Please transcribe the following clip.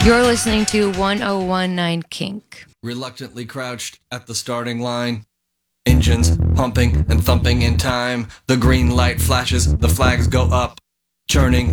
You're listening to 1019 Kink. Reluctantly crouched at the starting line. Engines pumping and thumping in time. The green light flashes, the flags go up. Churning